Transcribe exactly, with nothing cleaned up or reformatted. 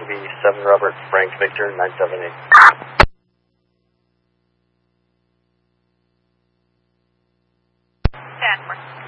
V seven Robert Frank Victor nine seven eight. Stanford.